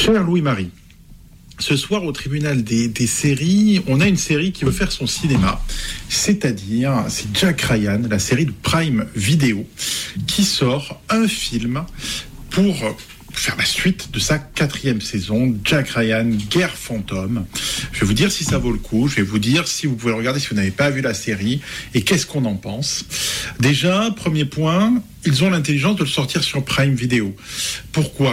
Cher Louis-Marie, ce soir au tribunal des séries, on a une série qui veut faire son cinéma, c'est-à-dire c'est Jack Ryan, la série de Prime Video, qui sort un film pour faire la suite de sa 4e saison, Jack Ryan, Guerre fantôme. Je vais vous dire si ça vaut le coup, je vais vous dire si vous pouvez le regarder si vous n'avez pas vu la série, et qu'est-ce qu'on en pense. Déjà, premier point, ils ont l'intelligence de le sortir sur Prime Video. Pourquoi ?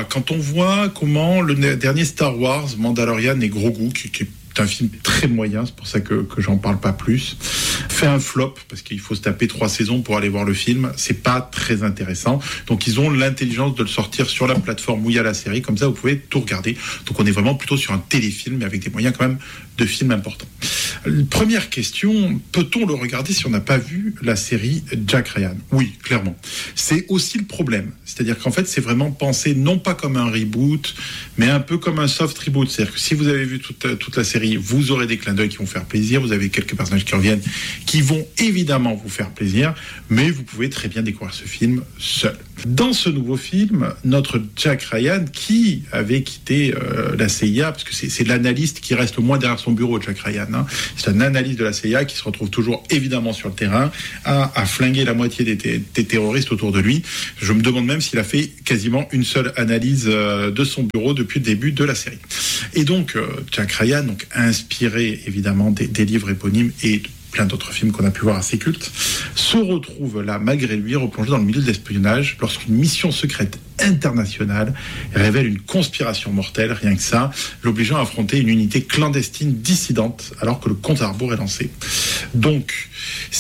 Quand on voit comment le dernier Star Wars, Mandalorian et Grogu, qui est un film très moyen, c'est pour ça que j'en parle pas plus, fait un flop, parce qu'il faut se taper 3 saisons pour aller voir le film, c'est pas très intéressant. Donc ils ont l'intelligence de le sortir sur la plateforme où il y a la série, comme ça vous pouvez tout regarder. Donc on est vraiment plutôt sur un téléfilm, mais avec des moyens quand même de film importants. Première question, peut-on le regarder si on n'a pas vu la série Jack Ryan ? Oui, clairement. C'est aussi le problème. C'est-à-dire qu'en fait, c'est vraiment pensé non pas comme un reboot, mais un peu comme un soft reboot. C'est-à-dire que si vous avez vu toute la série, vous aurez des clins d'œil qui vont faire plaisir, vous avez quelques personnages qui reviennent, qui vont évidemment vous faire plaisir, mais vous pouvez très bien découvrir ce film seul. Dans ce nouveau film, notre Jack Ryan, qui avait quitté la CIA, parce que c'est l'analyste qui reste le moins derrière son bureau, Jack Ryan, hein. C'est un analyste de la CIA qui se retrouve toujours évidemment sur le terrain à flinguer la moitié des terroristes autour de lui. Je me demande même s'il a fait quasiment une seule analyse de son bureau depuis le début de la série. Et donc Jack Ryan, donc inspiré évidemment des livres éponymes et plein d'autres films qu'on a pu voir assez cultes, se retrouve là, malgré lui, replongé dans le milieu de l'espionnage lorsqu'une mission secrète internationale révèle une conspiration mortelle, rien que ça, l'obligeant à affronter une unité clandestine dissidente alors que le compte à rebours est lancé. Donc,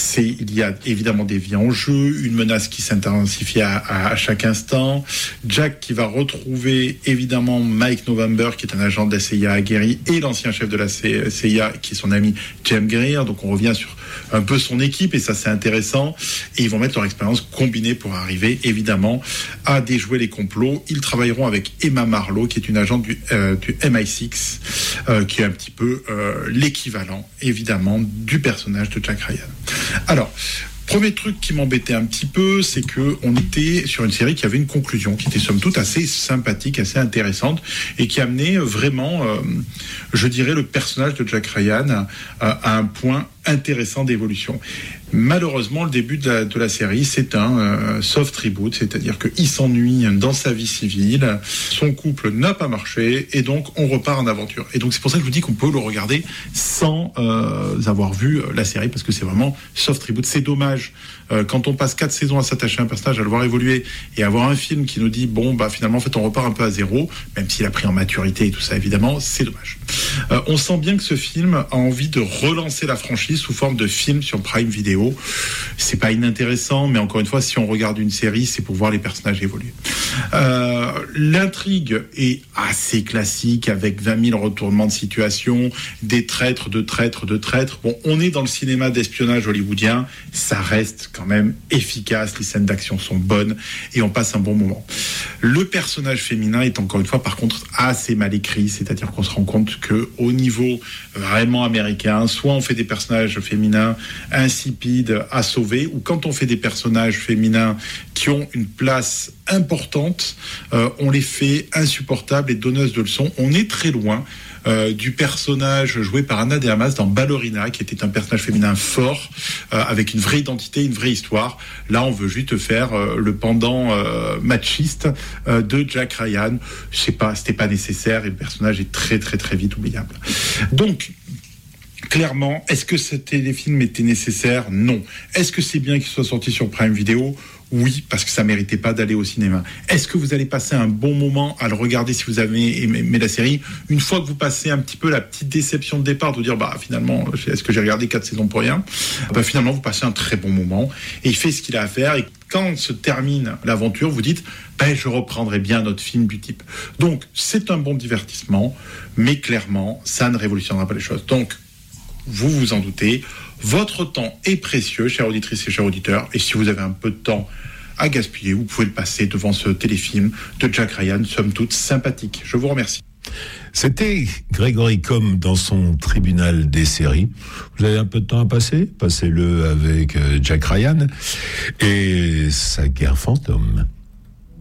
il y a évidemment des vies en jeu, une menace qui s'intensifie à chaque instant, Jack qui va retrouver évidemment Mike November, qui est un agent de la CIA aguerri, et l'ancien chef de la CIA, qui est son ami James Greer. Donc on revient sur un peu son équipe, et ça c'est intéressant, et ils vont mettre leur expérience combinée pour arriver évidemment à déjouer les complots. Ils travailleront avec Emma Marlowe, qui est une agente du MI6, qui est un petit peu l'équivalent évidemment du personnage de Jack Ryan. Alors, premier truc qui m'embêtait un petit peu, c'est qu'on était sur une série qui avait une conclusion, qui était somme toute assez sympathique, assez intéressante, et qui amenait vraiment, je dirais, le personnage de Jack Ryan à un point intéressant d'évolution. Malheureusement, le début de la série, c'est un soft reboot, c'est-à-dire qu'il s'ennuie dans sa vie civile, son couple n'a pas marché, et donc on repart en aventure. Et donc c'est pour ça que je vous dis qu'on peut le regarder sans avoir vu la série, parce que c'est vraiment soft reboot. C'est dommage, quand on passe 4 saisons à s'attacher à un personnage, à le voir évoluer, et avoir un film qui nous dit, bon, bah finalement, en fait, on repart un peu à zéro, même s'il a pris en maturité et tout ça, évidemment, c'est dommage. On sent bien que ce film a envie de relancer la franchise sous forme de film sur Prime Video. C'est pas inintéressant, mais encore une fois, si on regarde une série, c'est pour voir les personnages évoluer. L'intrigue est assez classique, avec 20 000 retournements de situation, des traîtres. Bon, on est dans le cinéma d'espionnage hollywoodien, ça reste quand même efficace, les scènes d'action sont bonnes, et on passe un bon moment. Le personnage féminin est encore une fois, par contre, assez mal écrit, c'est-à-dire qu'on se rend compte qu'au niveau vraiment américain, soit on fait des personnages féminins insipides à sauver, ou quand on fait des personnages féminins qui ont une place importante, on les fait insupportables et donneuses de leçons. On est très loin du personnage joué par Ana de Armas dans Ballerina, qui était un personnage féminin fort, avec une vraie identité, une vraie histoire. Là, on veut juste faire le pendant machiste de Jack Ryan. Je sais pas, c'était pas nécessaire, et le personnage est très très très vite oubliable. Donc, clairement, est-ce que ce téléfilm était nécessaire ? Non. Est-ce que c'est bien qu'il soit sorti sur Prime Video ? Oui, parce que ça méritait pas d'aller au cinéma. Est-ce que vous allez passer un bon moment à le regarder si vous avez aimé la série ? Une fois que vous passez un petit peu la petite déception de départ, de vous dire, bah finalement, est-ce que j'ai regardé 4 saisons pour rien ? Bah finalement, vous passez un très bon moment, et il fait ce qu'il a à faire, et quand se termine l'aventure, vous dites, ben, je reprendrai bien notre film du type. Donc, c'est un bon divertissement, mais clairement, ça ne révolutionnera pas les choses. Donc, vous vous en doutez, votre temps est précieux, chères auditrices et chers auditeurs, et si vous avez un peu de temps à gaspiller, vous pouvez le passer devant ce téléfilm de Jack Ryan, somme toute sympathique. Je vous remercie. C'était Grégory Combes dans son tribunal des séries. Vous avez un peu de temps à passer ? Passez-le avec Jack Ryan et sa guerre fantôme.